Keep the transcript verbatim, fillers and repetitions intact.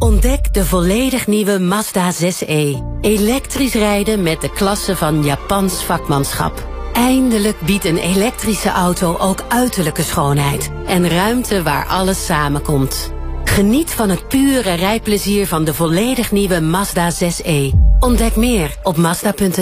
Ontdek de volledig nieuwe Mazda zes e. Elektrisch rijden met de klasse van Japans vakmanschap. Eindelijk biedt een elektrische auto ook uiterlijke schoonheid. En ruimte waar alles samenkomt. Geniet van het pure rijplezier van de volledig nieuwe Mazda zes e. Ontdek meer op Mazda punt n l.